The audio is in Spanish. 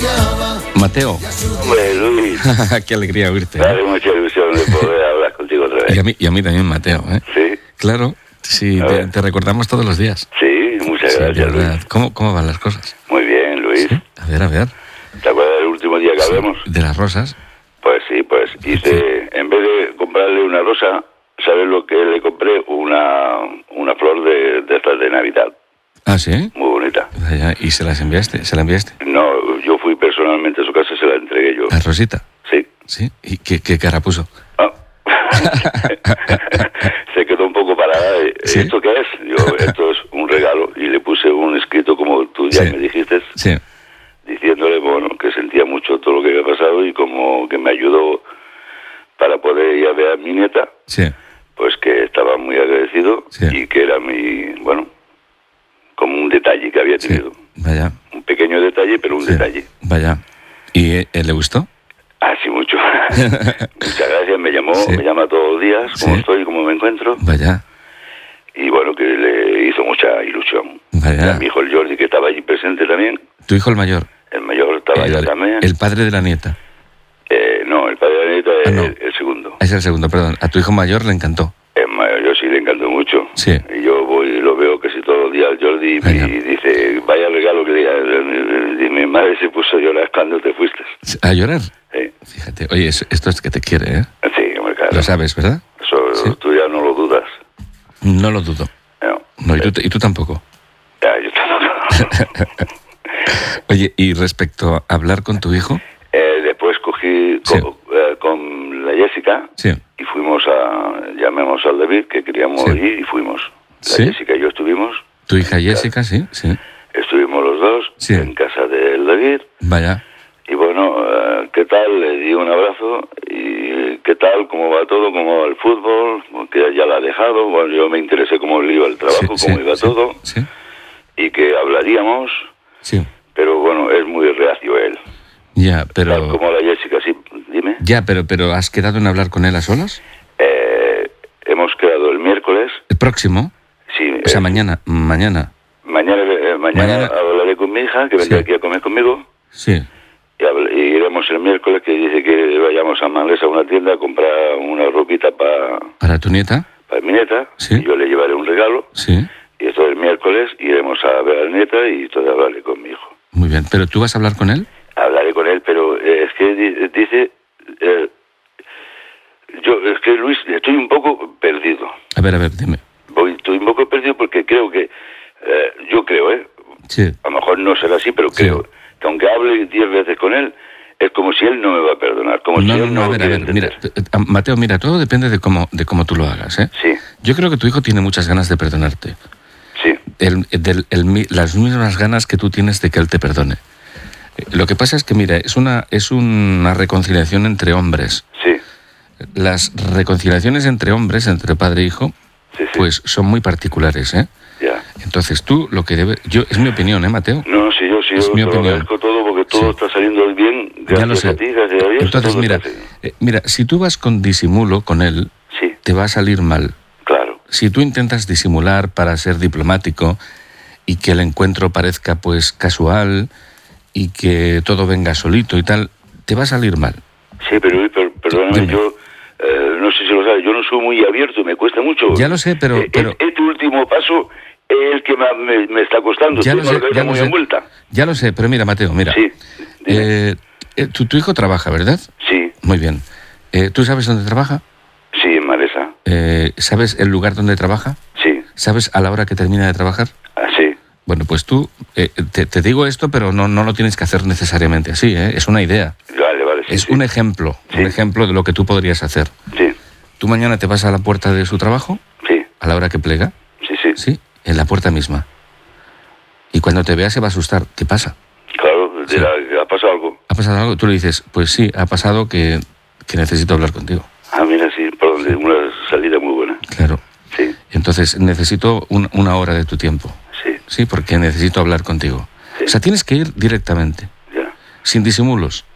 Mateo. Hombre, Luis. Qué alegría oírte. Me hace mucha ilusión de poder hablar contigo otra vez. Y a mí también, Mateo, ¿eh? Sí. Claro, sí, te recordamos todos los días. Sí, muchas gracias, Luis. ¿Cómo van las cosas? Muy bien, Luis. ¿Sí? A ver. ¿Te acuerdas del último día que hablamos? De las rosas. Pues sí, hice, en vez de comprarle una rosa, ¿sabes lo que le compré? Una flor de estas de Navidad. ¿Ah, sí? Muy bonita. Vaya, ¿y se la enviaste? No, yo fui personalmente a su casa y se la entregué yo. ¿A Rosita? Sí. ¿Sí? ¿Y qué cara puso? Ah. Se quedó un poco parada. ¿Sí? ¿Esto qué es? Esto es un regalo. Y le puse un escrito, como tú ya me dijiste, sí, diciéndole, bueno, que sentía mucho todo lo que había pasado y como que me ayudó para poder ir a ver a mi nieta. Sí. Pues que estaba muy agradecido, sí, y que era como un detalle que había tenido. Sí. Vaya. Un pequeño detalle, pero un detalle. Vaya. ¿Y él le gustó? Ah, sí, mucho. Muchas gracias, me llama todos los días, cómo estoy, cómo me encuentro. Vaya. Y bueno, que le hizo mucha ilusión. Vaya. A mi hijo el Jordi, que estaba allí presente también. ¿Tu hijo el mayor? El mayor estaba allá también. ¿El padre de la nieta? No, el padre de la nieta es no. el segundo. Es el segundo, perdón. ¿A tu hijo mayor le encantó? El mayor, yo sí le encantó mucho. Sí. Y yo voy y lo veo casi todos los días al Jordi y dice, vaya regalo que le... Y mi madre se puso a llorar cuando te fuiste. ¿A llorar? Sí. Fíjate, oye, esto es que te quiere, ¿eh? Sí, hombre, claro. Lo sabes, ¿verdad? Eso tú ya no lo dudas. No lo dudo. No, ¿y tú tampoco? Ya, yo tampoco. Oye, y respecto a hablar con tu hijo... Después cogí con la Jessica y fuimos llamamos al David, que queríamos ir, y fuimos. La Jessica y yo estuvimos. ¿Tu hija Jessica, sí? Estuvimos los dos en casa del David. Vaya. Y bueno, ¿qué tal? Le di un abrazo. ¿Y qué tal? ¿Cómo va todo? ¿Cómo va el fútbol? Que ya la ha dejado. Bueno, yo me interesé cómo le iba el trabajo, cómo iba todo. Sí. Y que hablaríamos. Sí. Pero bueno, es muy reacio él. Ya, pero... Tal como la Jessica, sí. Dime. Ya, pero ¿has quedado en hablar con él a solas? Hemos quedado el miércoles. ¿El próximo? Sí. O sea, mañana. Mañana hablaré con mi hija, que vendrá aquí a comer conmigo. Sí. Y iremos el miércoles, que dice que vayamos a Manresa, a una tienda, a comprar una ropita ¿Para tu nieta? Para mi nieta. Sí. Y yo le llevaré un regalo. Sí. Y esto el miércoles iremos a ver a la nieta y todo hablaré con mi hijo. Muy bien. ¿Pero tú vas a hablar con él? Hablaré con él, pero es que dice... es que, Luis, estoy un poco perdido. A ver, dime. Estoy un poco perdido porque creo que... yo creo, Sí. A lo mejor no será así, pero creo que aunque hable 10 veces con él, es como si él no me va a perdonar. Como si él no a ver, mira, Mateo, mira, todo depende de cómo tú lo hagas, ¿eh? Sí. Yo creo que tu hijo tiene muchas ganas de perdonarte. Sí. Las mismas ganas que tú tienes de que él te perdone. Lo que pasa es que, mira, es una reconciliación entre hombres. Sí. Las reconciliaciones entre hombres, entre padre e hijo, pues son muy particulares, ¿eh? Ya. Entonces tú lo que debes... es mi opinión, ¿eh, Mateo? No, sí, yo te lo agradezco todo porque todo está saliendo bien. Ya lo sé. A ti, gracias a Dios. Entonces, mira, si tú vas con disimulo con él, te va a salir mal. Claro. Si tú intentas disimular para ser diplomático y que el encuentro parezca pues casual y que todo venga solito y tal, te va a salir mal. Sí, pero perdóname, yo no sé si lo sabes, yo no soy muy abierto, me cuesta mucho. Ya lo sé, pero... Este último paso es el que me está costando. Ya lo sé. Ya lo sé, pero mira, Mateo, mira. Sí. Tu hijo trabaja, ¿verdad? Sí. Muy bien. ¿Tú sabes dónde trabaja? Sí, en Manresa. ¿Sabes el lugar donde trabaja? Sí. ¿Sabes a la hora que termina de trabajar? Sí. Bueno, pues tú, te digo esto, pero no lo tienes que hacer necesariamente así, ¿eh? Es una idea. Vale, es un ejemplo, un ejemplo de lo que tú podrías hacer. Sí. ¿Tú mañana te vas a la puerta de su trabajo? Sí. ¿A la hora que plega? Sí. Sí, en la puerta misma. Y cuando te vea se va a asustar. ¿Qué pasa? Claro, ¿ha pasado algo? ¿Ha pasado algo? Tú le dices, pues sí, ha pasado que necesito hablar contigo. Ah, mira, sí, por donde una salida muy buena. Claro. Sí. Entonces necesito una hora de tu tiempo. Sí, porque necesito hablar contigo. Sí. O sea, tienes que ir directamente. Ya. Sin disimulos.